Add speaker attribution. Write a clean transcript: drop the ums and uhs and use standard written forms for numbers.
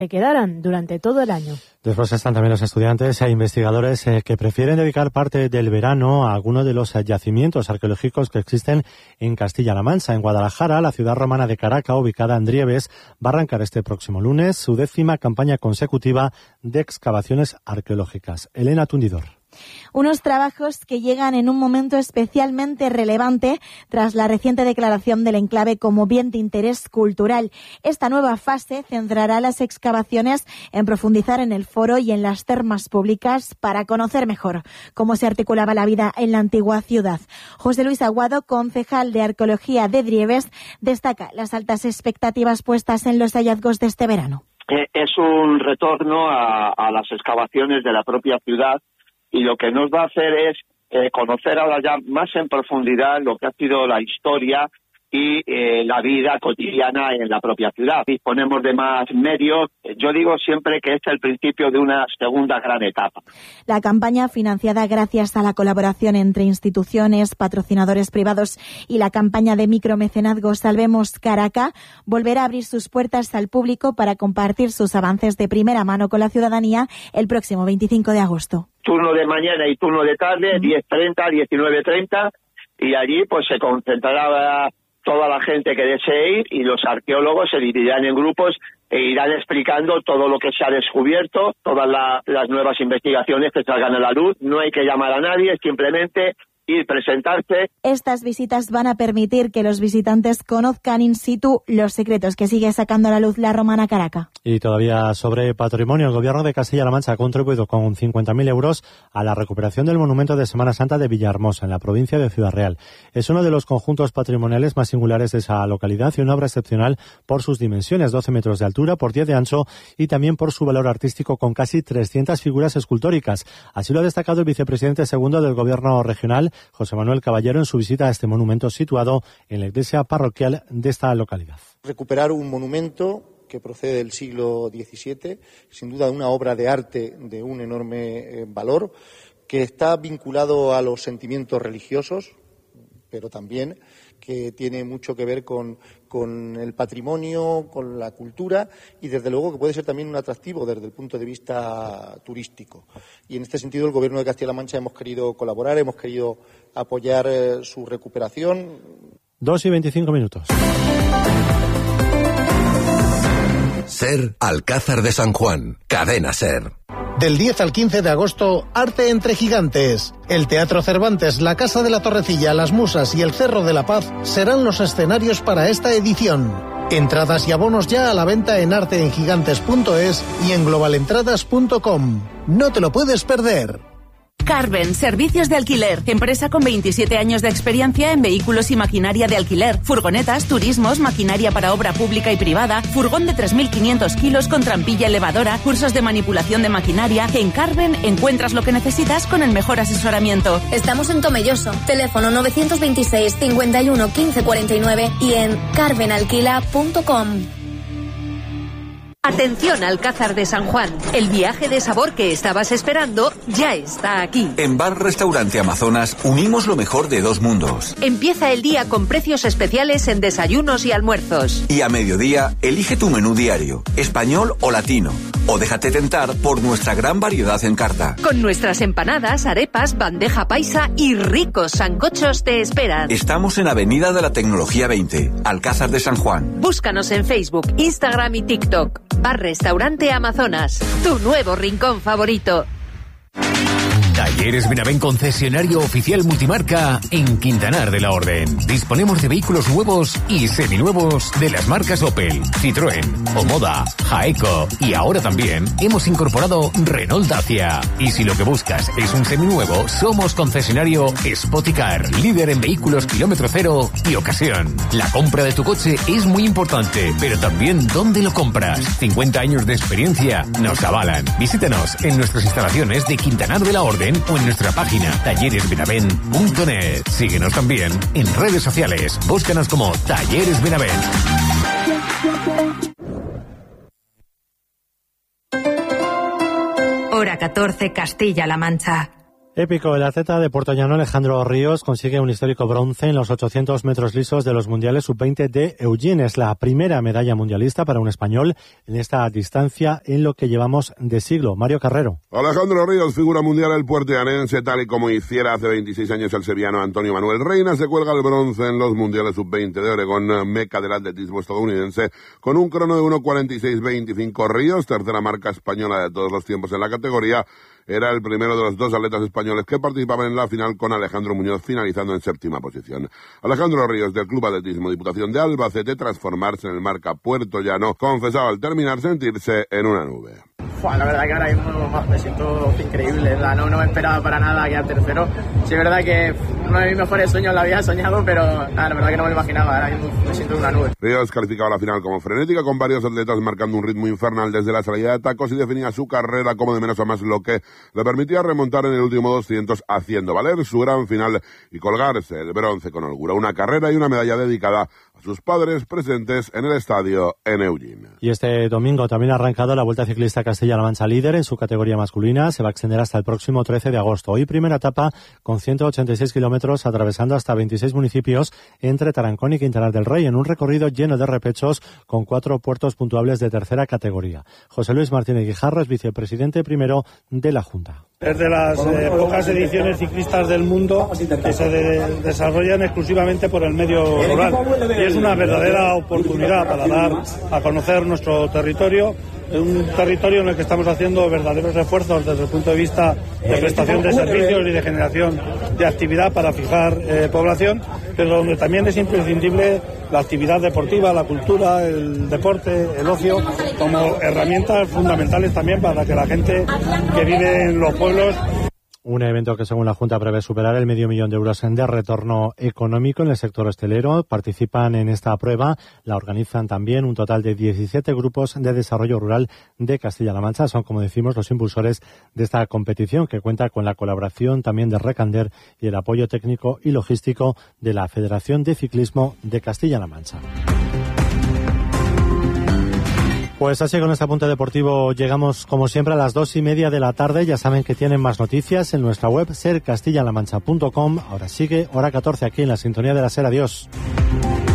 Speaker 1: que quedaran durante todo el año.
Speaker 2: Después están también los estudiantes e investigadores que prefieren dedicar parte del verano a alguno de los yacimientos arqueológicos que existen en Castilla-La Mancha. En Guadalajara, la ciudad romana de Caraca, ubicada en Drieves, va a arrancar este próximo lunes su 10ª campaña consecutiva de excavaciones arqueológicas. Elena Tundidor.
Speaker 3: Unos trabajos que llegan en un momento especialmente relevante tras la reciente declaración del enclave como bien de interés cultural. Esta nueva fase centrará las excavaciones en profundizar en el foro y en las termas públicas para conocer mejor cómo se articulaba la vida en la antigua ciudad. José Luis Aguado, concejal de Arqueología de Drieves, destaca las altas expectativas puestas en los hallazgos de este verano.
Speaker 4: Es un retorno a las excavaciones de la propia ciudad. Y lo que nos va a hacer es conocer ahora ya más en profundidad lo que ha sido la historia y la vida cotidiana en la propia ciudad. Disponemos de más medios. Yo digo siempre que este es el principio de una segunda gran etapa.
Speaker 3: La campaña, financiada gracias a la colaboración entre instituciones, patrocinadores privados y la campaña de micromecenazgo Salvemos Caraca, volverá a abrir sus puertas al público para compartir sus avances de primera mano con la ciudadanía el próximo 25 de agosto.
Speaker 4: Turno de mañana y turno de tarde, 10:30, 19:30, y allí pues se concentrará toda la gente que desee ir y los arqueólogos se dividirán en grupos e irán explicando todo lo que se ha descubierto, todas las nuevas investigaciones que salgan a la luz. No hay que llamar a nadie, simplemente ir, presentarse.
Speaker 3: Estas visitas van a permitir que los visitantes conozcan in situ los secretos que sigue sacando a la luz la romana Caraca.
Speaker 2: Y todavía sobre patrimonio, el Gobierno de Castilla-La Mancha ha contribuido con 50.000 euros a la recuperación del monumento de Semana Santa de Villahermosa, en la provincia de Ciudad Real. Es uno de los conjuntos patrimoniales más singulares de esa localidad y una obra excepcional por sus dimensiones, 12 metros de altura por 10 de ancho, y también por su valor artístico con casi 300 figuras escultóricas. Así lo ha destacado el vicepresidente segundo del Gobierno regional, José Manuel Caballero, en su visita a este monumento situado en la iglesia parroquial de esta localidad.
Speaker 5: Recuperar un monumento que procede del siglo XVII, sin duda una obra de arte de un enorme valor, que está vinculado a los sentimientos religiosos, pero también que tiene mucho que ver con el patrimonio, con la cultura y desde luego que puede ser también un atractivo desde el punto de vista turístico. Y en este sentido el Gobierno de Castilla-La Mancha hemos querido colaborar, hemos querido apoyar su recuperación.
Speaker 2: 2:25.
Speaker 6: SER Alcázar de San Juan, Cadena SER.
Speaker 7: Del 10 al 15 de agosto, Arte entre Gigantes. El Teatro Cervantes, la Casa de la Torrecilla, Las Musas y el Cerro de la Paz serán los escenarios para esta edición. Entradas y abonos ya a la venta en arteengigantes.es y en globalentradas.com. No te lo puedes perder.
Speaker 8: Carven, servicios de alquiler, empresa con 27 años de experiencia en vehículos y maquinaria de alquiler, furgonetas, turismos, maquinaria para obra pública y privada, furgón de 3.500 kilos con trampilla elevadora, cursos de manipulación de maquinaria. En Carven encuentras lo que necesitas con el mejor asesoramiento.
Speaker 9: Estamos en Tomelloso, teléfono 926 51 15 49 y en carvenalquila.com.
Speaker 8: Atención Alcázar de San Juan, el viaje de sabor que estabas esperando ya está aquí.
Speaker 10: En Bar Restaurante Amazonas unimos lo mejor de dos mundos.
Speaker 8: Empieza el día con precios especiales en desayunos y almuerzos.
Speaker 10: Y a mediodía elige tu menú diario, español o latino, o déjate tentar por nuestra gran variedad en carta.
Speaker 8: Con nuestras empanadas, arepas, bandeja paisa y ricos sancochos te esperan.
Speaker 10: Estamos en Avenida de la Tecnología 20, Alcázar de San Juan.
Speaker 8: Búscanos en Facebook, Instagram y TikTok. Bar Restaurante Amazonas, tu nuevo rincón favorito.
Speaker 11: Talleres Benavent, concesionario oficial multimarca en Quintanar de la Orden. Disponemos de vehículos nuevos y seminuevos de las marcas Opel, Citroën, Omoda, Jaeco y ahora también hemos incorporado Renault Dacia. Y si lo que buscas es un seminuevo, somos concesionario Spoticar, líder en vehículos kilómetro cero y ocasión. La compra de tu coche es muy importante, pero también dónde lo compras. 50 años de experiencia nos avalan. Visítanos en nuestras instalaciones de Quintanar de la Orden o en nuestra página talleresbenavent.net. Síguenos también en redes sociales. Búscanos como Talleres Benavent.
Speaker 12: Hora 14, Castilla-La Mancha.
Speaker 2: Épico, el atleta de Puertollano Alejandro Ríos consigue un histórico bronce en los 800 metros lisos de los Mundiales Sub-20 de Eugene. Es la primera medalla mundialista para un español en esta distancia en lo que llevamos de siglo. Mario Carrero.
Speaker 12: Alejandro Ríos, figura mundial el puertollanerense, tal y como hiciera hace 26 años el sevillano Antonio Manuel Reina, se cuelga el bronce en los Mundiales Sub-20 de Oregón, meca del atletismo estadounidense, con un crono de 1:46.25. Ríos, tercera marca española de todos los tiempos en la categoría, era el primero de los dos atletas españoles que participaban en la final, con Alejandro Muñoz finalizando en séptima posición. Alejandro Ríos, del Club Atletismo Diputación de Albacete, transformarse en el marca puertollano, confesaba al terminar sentirse en una nube.
Speaker 13: La verdad que ahora mismo me siento increíble, no me esperaba para nada quedar tercero. Sí, es verdad que uno de mis mejores sueños lo había soñado, pero la verdad que no me lo imaginaba, ahora mismo me siento en una nube.
Speaker 12: Ríos calificaba la final como frenética, con varios atletas marcando un ritmo infernal desde la salida de tacos, y definía su carrera como de menos a más, lo que le permitía remontar en el último 200, haciendo valer su gran final y colgarse el bronce con holgura. Una carrera y una medalla dedicada a sus padres, presentes en el estadio en Eugene.
Speaker 2: Y este domingo también ha arrancado la Vuelta Ciclista Castilla-La Mancha líder en su categoría masculina. Se va a extender hasta el próximo 13 de agosto. Hoy primera etapa con 186 kilómetros, atravesando hasta 26 municipios entre Tarancón y Quintanar del Rey, en un recorrido lleno de repechos con 4 puertos puntuables de tercera categoría. José Luis Martínez Guijarro es vicepresidente primero de la Junta.
Speaker 14: Es de las pocas ediciones ciclistas del mundo que se desarrollan exclusivamente por el medio rural, y es una verdadera oportunidad para dar a conocer nuestro territorio, un territorio en el que estamos haciendo verdaderos esfuerzos desde el punto de vista de prestación de servicios y de generación de actividad para fijar población, pero donde también es imprescindible la actividad deportiva, la cultura, el deporte, el ocio, como herramientas fundamentales también para que la gente que vive en los pueblos.
Speaker 2: Un evento que, según la Junta, prevé superar el $500.000 de euros de retorno económico en el sector hostelero. Participan en esta prueba, la organizan también un total de 17 grupos de desarrollo rural de Castilla-La Mancha. Son, como decimos, los impulsores de esta competición, que cuenta con la colaboración también de Recander y el apoyo técnico y logístico de la Federación de Ciclismo de Castilla-La Mancha. Pues así, con este apunte deportivo llegamos como siempre a las 2:30 de la tarde. Ya saben que tienen más noticias en nuestra web sercastillalamancha.com. Ahora sigue hora 14 aquí en la sintonía de la SER. Adiós.